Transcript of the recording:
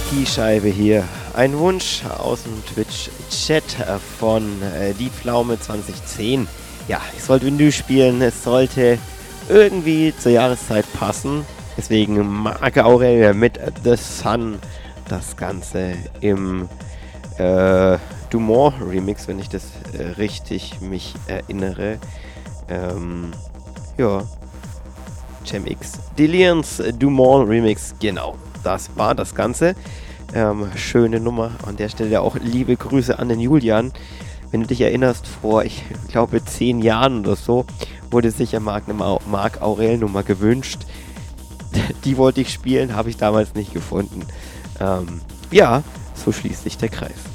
Keyscheibe hier. Ein Wunsch aus dem Twitch-Chat von die Pflaume 2010. Ja, ich sollte Vinyl spielen, es sollte irgendwie zur Jahreszeit passen. Deswegen Marc Aurel mit The Sun. Das Ganze im Dumont Remix, wenn ich das richtig mich erinnere. Ja. Cem-X Delirians Dumont Remix, genau. Das war das Ganze. Schöne Nummer. An der Stelle auch liebe Grüße an den Julian. Wenn du dich erinnerst, vor, ich glaube, 10 Jahren oder so, wurde sich ja Marc eine Marc Aurel Nummer gewünscht. Die wollte ich spielen, habe ich damals nicht gefunden. Ja, so schließt sich der Kreis.